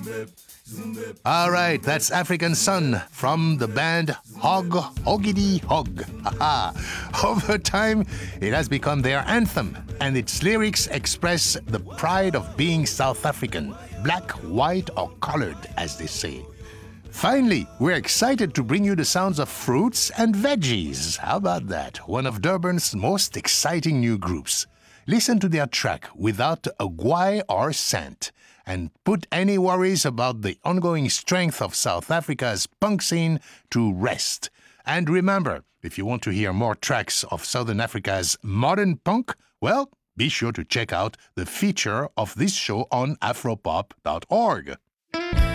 All right, that's African Sun from the band Hog Hoggity Hog. Over time, it has become their anthem, and its lyrics express the pride of being South African, black, white, or colored, as they say. Finally, we're excited to bring you the sounds of fruits and veggies. How about that? One of Durban's most exciting new groups. Listen to their track Without a Gwai or Cent, and put any worries about the ongoing strength of South Africa's punk scene to rest. And remember, if you want to hear more tracks of Southern Africa's modern punk, well, be sure to check out the feature of this show on afropop.org.